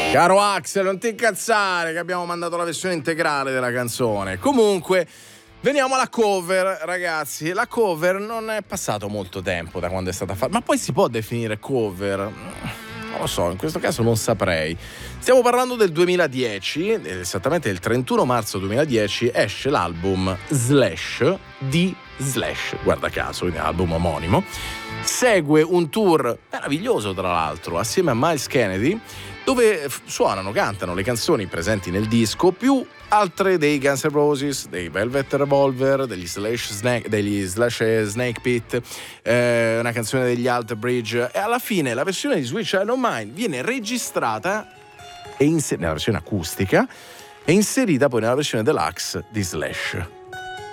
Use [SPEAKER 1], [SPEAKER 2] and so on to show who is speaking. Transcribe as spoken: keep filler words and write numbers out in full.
[SPEAKER 1] Caro Axel, non ti incazzare che abbiamo mandato la versione integrale della canzone. Comunque, veniamo alla cover, ragazzi. La cover non è passato molto tempo da quando è stata fatta, ma poi si può definire cover? Non lo so, in questo caso non saprei. Stiamo parlando del duemiladieci, esattamente il trentuno marzo duemiladieci esce l'album Slash di Slash, guarda caso, quindi album omonimo. Segue un tour meraviglioso, tra l'altro, assieme a Miles Kennedy, dove suonano, cantano le canzoni presenti nel disco, più altre dei Guns N' Roses, dei Velvet Revolver, degli Slash Snake, degli Slash Snake Pit, eh, una canzone degli Alter Bridge, e alla fine la versione di Sweet Child O' Mine viene registrata e inser- nella versione acustica e inserita poi nella versione deluxe di Slash.